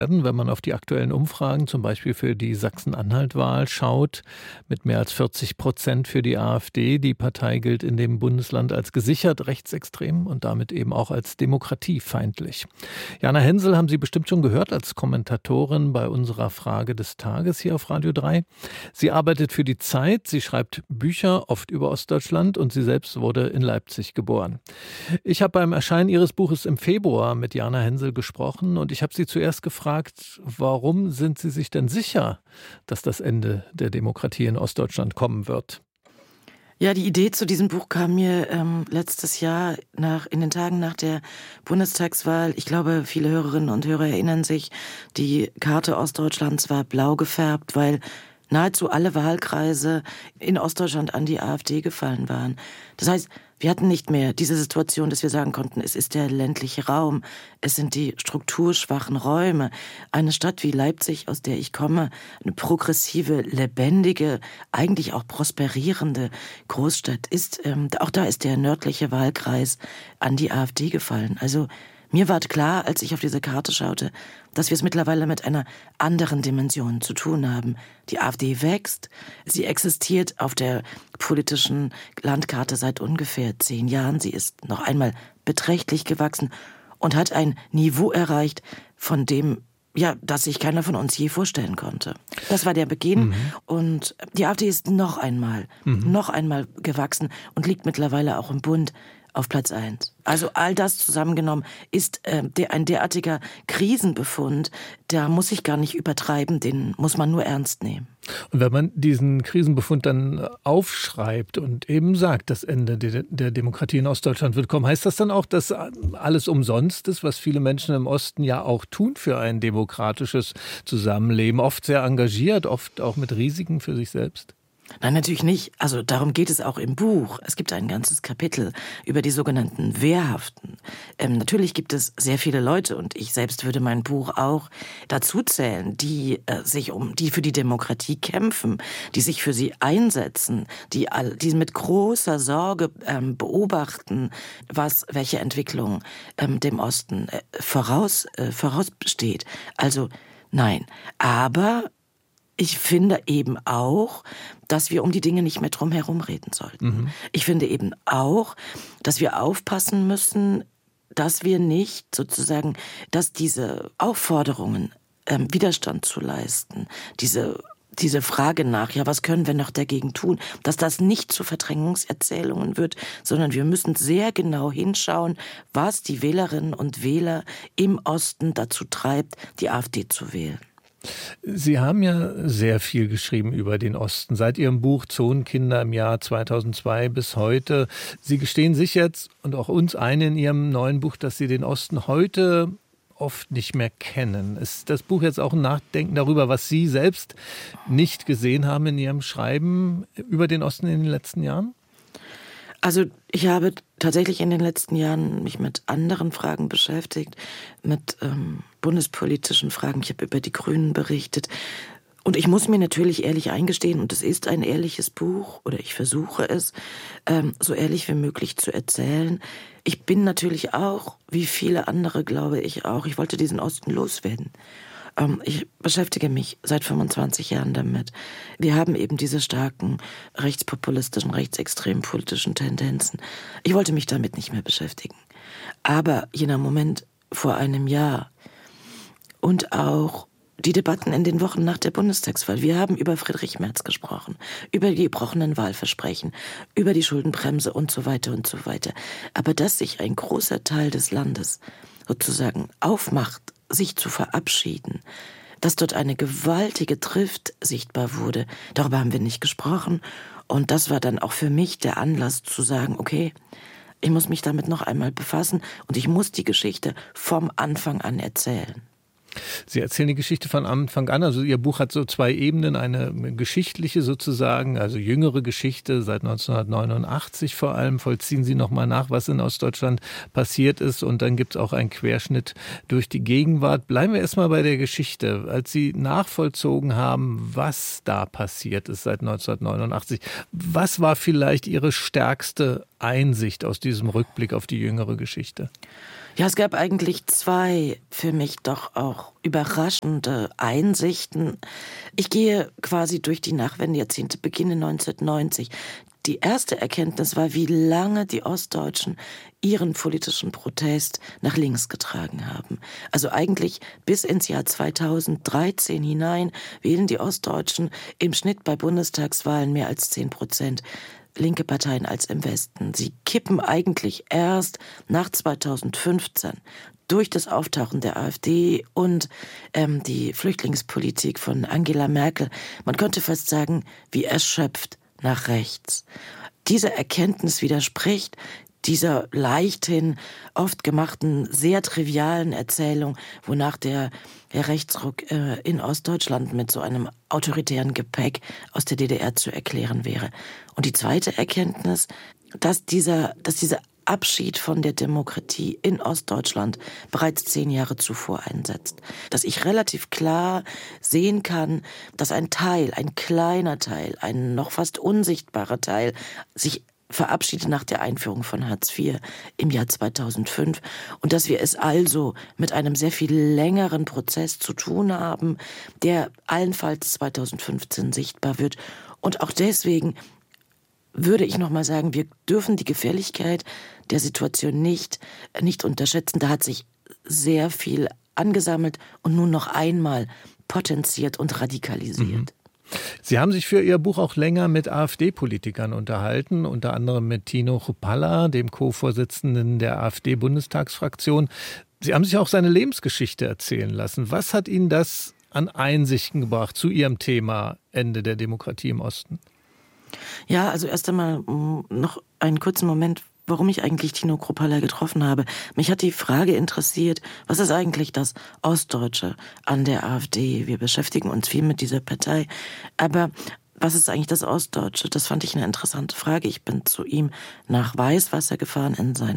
Wenn man auf die aktuellen Umfragen, zum Beispiel für die Sachsen-Anhalt-Wahl schaut, mit mehr als 40% für die AfD. Die Partei gilt in dem Bundesland als gesichert rechtsextrem und damit eben auch als demokratiefeindlich. Jana Hensel haben Sie bestimmt schon gehört als Kommentatorin bei unserer Frage des Tages hier auf Radio 3. Sie arbeitet für die Zeit, sie schreibt Bücher, oft über Ostdeutschland, und sie selbst wurde in Leipzig geboren. Ich habe beim Erscheinen ihres Buches im Februar mit Jana Hensel gesprochen und ich habe sie zuerst gefragt, warum sind Sie sich denn sicher, dass das Ende der Demokratie in Ostdeutschland kommen wird? Ja, die Idee zu diesem Buch kam mir letztes Jahr in den Tagen nach der Bundestagswahl. Ich glaube, viele Hörerinnen und Hörer erinnern sich, die Karte Ostdeutschlands war blau gefärbt, weil nahezu alle Wahlkreise in Ostdeutschland an die AfD gefallen waren. Das heißt, wir hatten nicht mehr diese Situation, dass wir sagen konnten, es ist der ländliche Raum, es sind die strukturschwachen Räume. Eine Stadt wie Leipzig, aus der ich komme, eine progressive, lebendige, eigentlich auch prosperierende Großstadt ist, auch da ist der nördliche Wahlkreis an die AfD gefallen. Also mir war klar, als ich auf diese Karte schaute, dass wir es mittlerweile mit einer anderen Dimension zu tun haben. Die AfD wächst, sie existiert auf der politischen Landkarte seit ungefähr 10 Jahren. Sie ist noch einmal beträchtlich gewachsen und hat ein Niveau erreicht, von dem, ja, das sich keiner von uns je vorstellen konnte. Das war der Beginn. Und die AfD ist noch einmal gewachsen und liegt mittlerweile auch im Bund auf Platz 1. Also all das zusammengenommen ist ein derartiger Krisenbefund, da muss ich gar nicht übertreiben, den muss man nur ernst nehmen. Und wenn man diesen Krisenbefund dann aufschreibt und eben sagt, das Ende der Demokratie in Ostdeutschland wird kommen, heißt das dann auch, dass alles umsonst ist, was viele Menschen im Osten ja auch tun für ein demokratisches Zusammenleben, oft sehr engagiert, oft auch mit Risiken für sich selbst? Nein, natürlich nicht. Also darum geht es auch im Buch. Es gibt ein ganzes Kapitel über die sogenannten Wehrhaften. Natürlich gibt es sehr viele Leute, und ich selbst würde mein Buch auch dazu zählen, die für die Demokratie kämpfen, die sich für sie einsetzen, die mit großer Sorge beobachten, welche Entwicklung dem Osten vorausbesteht. Also nein, aber ich finde eben auch, dass wir um die Dinge nicht mehr drum herum reden sollten. Ich finde eben auch, dass wir aufpassen müssen, dass wir nicht sozusagen, dass diese Aufforderungen, Widerstand zu leisten, diese Frage nach, ja, was können wir noch dagegen tun, dass das nicht zu Verdrängungserzählungen wird, sondern wir müssen sehr genau hinschauen, was die Wählerinnen und Wähler im Osten dazu treibt, die AfD zu wählen. Sie haben ja sehr viel geschrieben über den Osten, seit Ihrem Buch Zonenkinder im Jahr 2002 bis heute. Sie gestehen sich jetzt und auch uns ein in Ihrem neuen Buch, dass Sie den Osten heute oft nicht mehr kennen. Ist das Buch jetzt auch ein Nachdenken darüber, was Sie selbst nicht gesehen haben in Ihrem Schreiben über den Osten in den letzten Jahren? Also ich habe tatsächlich in den letzten Jahren mich mit anderen Fragen beschäftigt, mit bundespolitischen Fragen. Ich habe über die Grünen berichtet. Und ich muss mir natürlich ehrlich eingestehen, und es ist ein ehrliches Buch, oder ich versuche es, so ehrlich wie möglich zu erzählen. Ich bin natürlich auch, wie viele andere glaube ich auch, ich wollte diesen Osten loswerden. Ich beschäftige mich seit 25 Jahren damit. Wir haben eben diese starken rechtspopulistischen, rechtsextremen politischen Tendenzen. Ich wollte mich damit nicht mehr beschäftigen. Aber jener Moment vor einem Jahr und auch die Debatten in den Wochen nach der Bundestagswahl. Wir haben über Friedrich Merz gesprochen, über die gebrochenen Wahlversprechen, über die Schuldenbremse und so weiter und so weiter. Aber dass sich ein großer Teil des Landes sozusagen aufmacht, sich zu verabschieden, dass dort eine gewaltige Trift sichtbar wurde, darüber haben wir nicht gesprochen. Und das war dann auch für mich der Anlass zu sagen, okay, ich muss mich damit noch einmal befassen und ich muss die Geschichte vom Anfang an erzählen. Sie erzählen die Geschichte von Anfang an. Also Ihr Buch hat so 2 Ebenen, eine geschichtliche sozusagen, also jüngere Geschichte, seit 1989 vor allem, vollziehen Sie nochmal nach, was in Ostdeutschland passiert ist, und dann gibt es auch einen Querschnitt durch die Gegenwart. Bleiben wir erstmal bei der Geschichte. Als Sie nachvollzogen haben, was da passiert ist seit 1989, was war vielleicht Ihre stärkste Einsicht aus diesem Rückblick auf die jüngere Geschichte? Ja, es gab eigentlich 2 für mich doch auch überraschende Einsichten. Ich gehe quasi durch die Nachwendejahrzehnte, beginne 1990. Die erste Erkenntnis war, wie lange die Ostdeutschen ihren politischen Protest nach links getragen haben. Also eigentlich bis ins Jahr 2013 hinein wählen die Ostdeutschen im Schnitt bei Bundestagswahlen mehr als 10% linke Parteien als im Westen. Sie kippen eigentlich erst nach 2015 durch das Auftauchen der AfD und die Flüchtlingspolitik von Angela Merkel. Man könnte fast sagen, wie erschöpft nach rechts. Diese Erkenntnis widerspricht dieser leichthin oft gemachten, sehr trivialen Erzählung, wonach der Rechtsruck in Ostdeutschland mit so einem autoritären Gepäck aus der DDR zu erklären wäre. Und die zweite Erkenntnis, dass dieser Abschied von der Demokratie in Ostdeutschland bereits 10 Jahre zuvor einsetzt. Dass ich relativ klar sehen kann, dass ein kleiner Teil, ein noch fast unsichtbarer Teil, sich verabschiedet nach der Einführung von Hartz IV im Jahr 2005 und dass wir es also mit einem sehr viel längeren Prozess zu tun haben, der allenfalls 2015 sichtbar wird. Und auch deswegen würde ich noch mal sagen, wir dürfen die Gefährlichkeit der Situation nicht unterschätzen. Da hat sich sehr viel angesammelt und nun noch einmal potenziert und radikalisiert. Sie haben sich für Ihr Buch auch länger mit AfD-Politikern unterhalten, unter anderem mit Tino Chrupalla, dem Co-Vorsitzenden der AfD-Bundestagsfraktion. Sie haben sich auch seine Lebensgeschichte erzählen lassen. Was hat Ihnen das an Einsichten gebracht zu Ihrem Thema Ende der Demokratie im Osten? Ja, also erst einmal noch einen kurzen Moment, warum ich eigentlich Tino Chrupalla getroffen habe. Mich hat die Frage interessiert, was ist eigentlich das Ostdeutsche an der AfD? Wir beschäftigen uns viel mit dieser Partei, aber was ist eigentlich das Ostdeutsche? Das fand ich eine interessante Frage. Ich bin zu ihm nach Weißwasser gefahren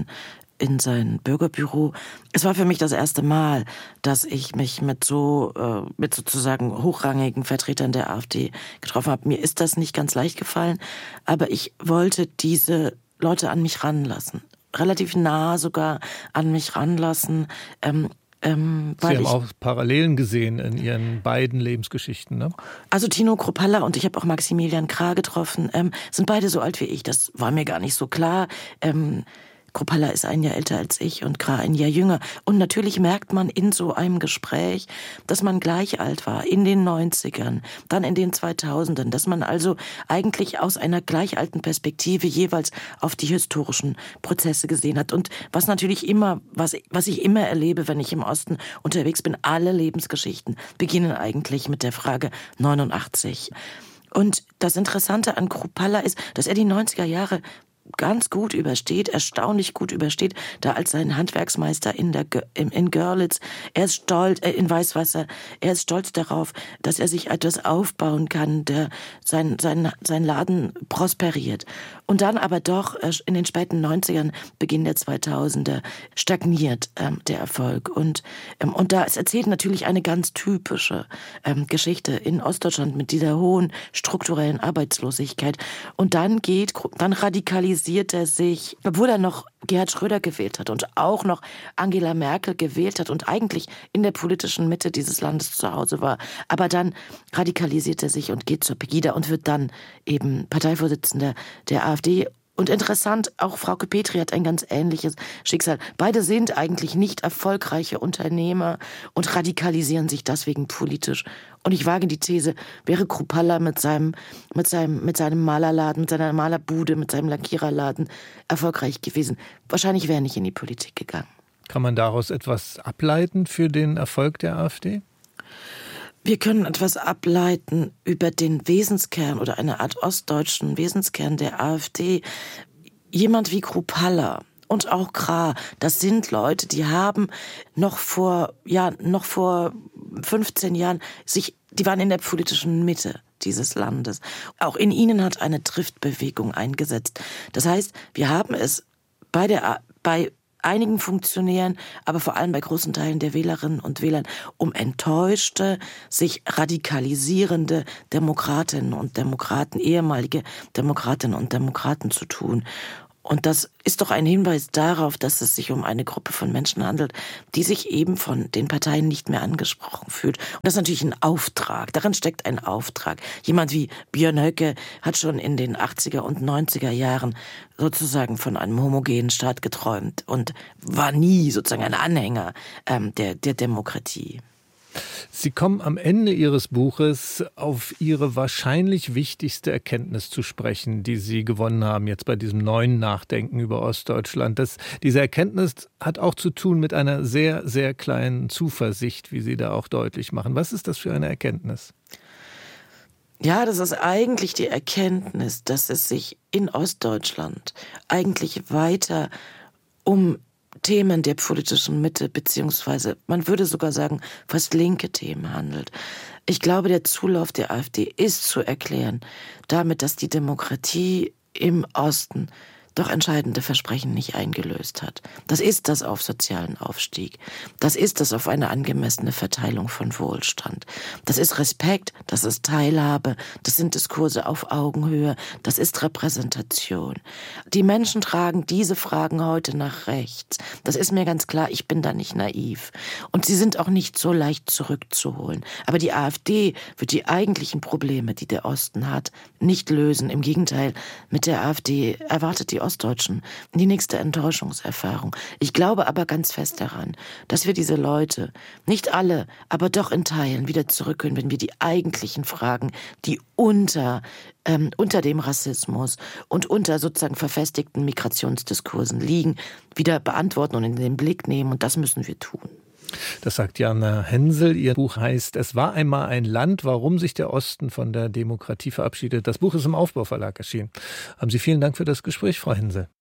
in sein Bürgerbüro. Es war für mich das erste Mal, dass ich mich mit sozusagen hochrangigen Vertretern der AfD getroffen habe. Mir ist das nicht ganz leicht gefallen, aber ich wollte diese Leute an mich ranlassen. Relativ nah sogar an mich ranlassen. Sie haben auch Parallelen gesehen in Ihren beiden Lebensgeschichten, ne? Also Tino Chrupalla und ich habe auch Maximilian Krah getroffen, sind beide so alt wie ich. Das war mir gar nicht so klar. Chrupalla ist ein Jahr älter als ich und Krah ein Jahr jünger. Und natürlich merkt man in so einem Gespräch, dass man gleich alt war, in den 90ern, dann in den 2000ern, dass man also eigentlich aus einer gleich alten Perspektive jeweils auf die historischen Prozesse gesehen hat. Und was natürlich immer, was ich immer erlebe, wenn ich im Osten unterwegs bin, alle Lebensgeschichten beginnen eigentlich mit der Frage 89. Und das Interessante an Chrupalla ist, dass er die 90er Jahre ganz gut übersteht, erstaunlich gut übersteht, da als sein Handwerksmeister in Görlitz. Er ist stolz, in Weißwasser, er ist stolz darauf, dass er sich etwas aufbauen kann, der sein Laden prosperiert. Und dann aber doch in den späten 90ern, Beginn der 2000er, stagniert der Erfolg. Und da es erzählt natürlich eine ganz typische Geschichte in Ostdeutschland mit dieser hohen strukturellen Arbeitslosigkeit. Und dann radikalisiert er sich, obwohl er noch Gerhard Schröder gewählt hat und auch noch Angela Merkel gewählt hat und eigentlich in der politischen Mitte dieses Landes zu Hause war. Aber dann radikalisiert er sich und geht zur Pegida und wird dann eben Parteivorsitzender der AfD. Und interessant, auch Frauke Petry hat ein ganz ähnliches Schicksal. Beide sind eigentlich nicht erfolgreiche Unternehmer und radikalisieren sich deswegen politisch. Und ich wage die These, wäre Chrupalla mit seinem Malerladen, mit seiner Malerbude, mit seinem Lackiererladen erfolgreich gewesen. Wahrscheinlich wäre er nicht in die Politik gegangen. Kann man daraus etwas ableiten für den Erfolg der AfD? Wir können etwas ableiten über den Wesenskern oder eine Art ostdeutschen Wesenskern der AfD. Jemand wie Chrupalla und auch Krah, das sind Leute, die haben noch vor 15 Jahren die waren in der politischen Mitte dieses Landes. Auch in ihnen hat eine Driftbewegung eingesetzt. Das heißt, wir haben es bei einigen Funktionären, aber vor allem bei großen Teilen der Wählerinnen und Wählern um enttäuschte, sich radikalisierende Demokratinnen und Demokraten, ehemalige Demokratinnen und Demokraten zu tun. Und das ist doch ein Hinweis darauf, dass es sich um eine Gruppe von Menschen handelt, die sich eben von den Parteien nicht mehr angesprochen fühlt. Und das ist natürlich ein Auftrag. Darin steckt ein Auftrag. Jemand wie Björn Höcke hat schon in den 80er und 90er Jahren sozusagen von einem homogenen Staat geträumt und war nie sozusagen ein Anhänger der Demokratie. Sie kommen am Ende Ihres Buches auf Ihre wahrscheinlich wichtigste Erkenntnis zu sprechen, die Sie gewonnen haben jetzt bei diesem neuen Nachdenken über Ostdeutschland. Diese Erkenntnis hat auch zu tun mit einer sehr, sehr kleinen Zuversicht, wie Sie da auch deutlich machen. Was ist das für eine Erkenntnis? Ja, das ist eigentlich die Erkenntnis, dass es sich in Ostdeutschland eigentlich weiter um Themen der politischen Mitte, beziehungsweise man würde sogar sagen, fast linke Themen handelt. Ich glaube, der Zulauf der AfD ist zu erklären damit, dass die Demokratie im Osten doch entscheidende Versprechen nicht eingelöst hat. Das ist das auf sozialen Aufstieg. Das ist das auf eine angemessene Verteilung von Wohlstand. Das ist Respekt, das ist Teilhabe, das sind Diskurse auf Augenhöhe, das ist Repräsentation. Die Menschen tragen diese Fragen heute nach rechts. Das ist mir ganz klar, ich bin da nicht naiv. Und sie sind auch nicht so leicht zurückzuholen. Aber die AfD wird die eigentlichen Probleme, die der Osten hat, nicht lösen. Im Gegenteil, mit der AfD erwartet die Ostdeutschen die nächste Enttäuschungserfahrung. Ich glaube aber ganz fest daran, dass wir diese Leute, nicht alle, aber doch in Teilen wieder zurückholen, wenn wir die eigentlichen Fragen, die unter dem Rassismus und unter sozusagen verfestigten Migrationsdiskursen liegen, wieder beantworten und in den Blick nehmen. Und das müssen wir tun. Das sagt Jana Hensel. Ihr Buch heißt »Es war einmal ein Land, warum sich der Osten von der Demokratie verabschiedet«. Das Buch ist im Aufbau Verlag erschienen. Haben Sie vielen Dank für das Gespräch, Frau Hensel.